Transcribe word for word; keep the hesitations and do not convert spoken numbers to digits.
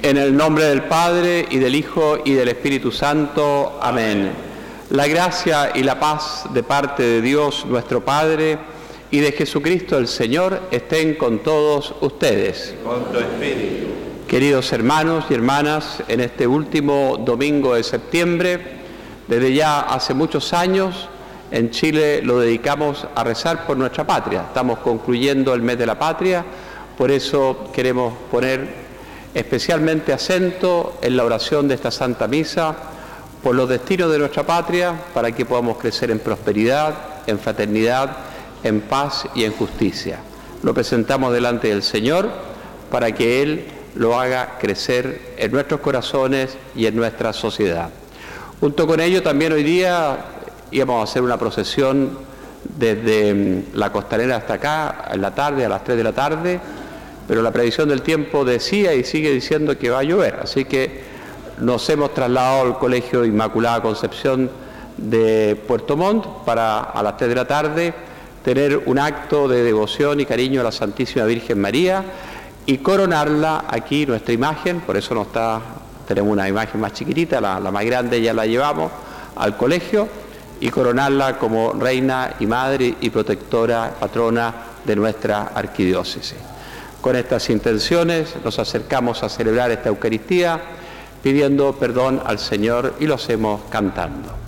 En el nombre del Padre, y del Hijo, y del Espíritu Santo. Amén. La gracia y la paz de parte de Dios nuestro Padre y de Jesucristo el Señor estén con todos ustedes. Con tu espíritu. Queridos hermanos y hermanas, en este último domingo de septiembre, desde ya hace muchos años, en Chile lo dedicamos a rezar por nuestra patria. Estamos concluyendo el mes de la patria, por eso queremos poner especialmente acento en la oración de esta Santa Misa por los destinos de nuestra patria, para que podamos crecer en prosperidad, en fraternidad, en paz y en justicia. Lo presentamos delante del Señor para que Él lo haga crecer en nuestros corazones y en nuestra sociedad. Junto con ello, también hoy día íbamos a hacer una procesión desde la Costanera hasta acá, en la tarde, a las tres de la tarde, pero la previsión del tiempo decía y sigue diciendo que va a llover, así que nos hemos trasladado al Colegio Inmaculada Concepción de Puerto Montt para a las tres de la tarde tener un acto de devoción y cariño a la Santísima Virgen María y coronarla aquí, nuestra imagen, por eso no está, tenemos una imagen más chiquitita, la, la más grande ya la llevamos al colegio, y coronarla como reina y madre y protectora, patrona de nuestra arquidiócesis. Con estas intenciones nos acercamos a celebrar esta Eucaristía pidiendo perdón al Señor y lo hacemos cantando.